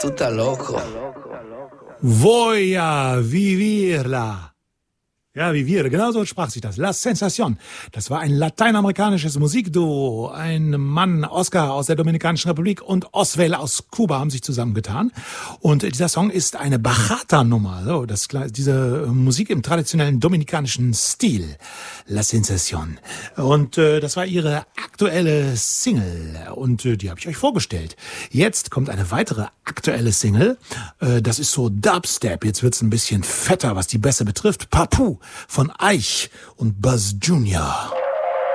Tú estás loco. Voy a vivirla. Ja, Vivere, genau so sprach sich das. La Sensación. Das war ein lateinamerikanisches Musikduo. Ein Mann, Oscar aus der Dominikanischen Republik und Oswell aus Kuba haben sich zusammengetan. Und dieser Song ist eine Bachata-Nummer. So, diese Musik im traditionellen dominikanischen Stil. La Sensación. Und das war ihre aktuelle Single. Und die habe ich euch vorgestellt. Jetzt kommt eine weitere aktuelle Single. Das ist so Dubstep. Jetzt wird's ein bisschen fetter, was die Bässe betrifft. Papu von Eich und Buzz Jr.